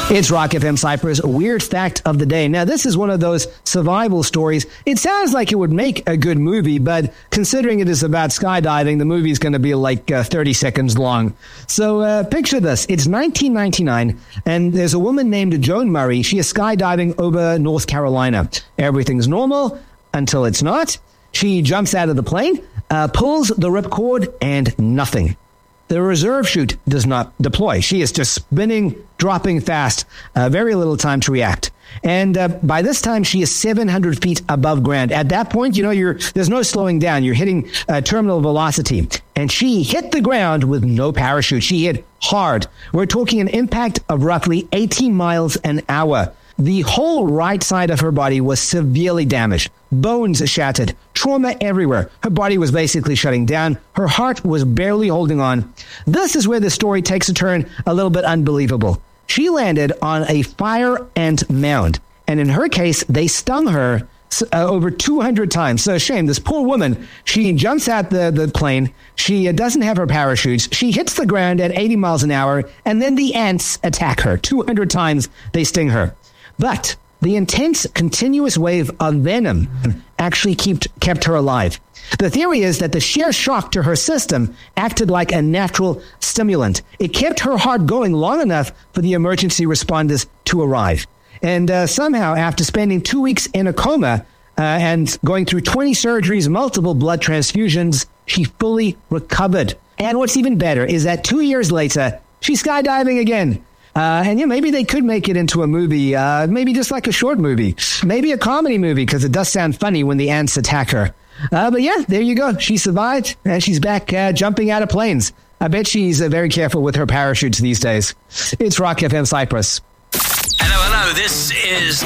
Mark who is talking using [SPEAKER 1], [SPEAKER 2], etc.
[SPEAKER 1] It's Rock FM Cyprus, Weird Fact of the Day. Now, this is one of those survival stories. It sounds like it would make a good movie, but considering it is about skydiving, the movie is going to be like 30 seconds long. So picture this. It's 1999, and there's a woman named Joan Murray. She is skydiving over North Carolina. Everything's normal until it's not. She jumps out of the plane, pulls the ripcord, and nothing. The reserve chute does not deploy. She is just spinning, dropping fast, very little time to react. And by this time, she is 700 feet above ground. At that point, there's no slowing down. You're hitting terminal velocity. And she hit the ground with no parachute. She hit hard. We're talking an impact of roughly 18 miles an hour. The whole right side of her body was severely damaged. Bones shattered. Trauma everywhere. Her body was basically shutting down. Her heart was barely holding on. This is where the story takes a turn a little bit unbelievable. She landed on a fire ant mound. And in her case, they stung her over 200 times. So shame. This poor woman, she jumps out the plane. She doesn't have her parachutes. She hits the ground at 80 miles an hour. And then the ants attack her. 200 times they sting her. But the intense, continuous wave of venom actually kept her alive. The theory is that the sheer shock to her system acted like a natural stimulant. It kept her heart going long enough for the emergency responders to arrive. And somehow, after spending 2 weeks in a coma and going through 20 surgeries, multiple blood transfusions, she fully recovered. And what's even better is that 2 years later, she's skydiving again. And maybe they could make it into a movie, maybe just like a short movie, maybe a comedy movie, because it does sound funny when the ants attack her. But yeah, there you go. She survived, and she's back jumping out of planes. I bet she's very careful with her parachutes these days. It's Rock FM Cyprus.
[SPEAKER 2] Hello, this is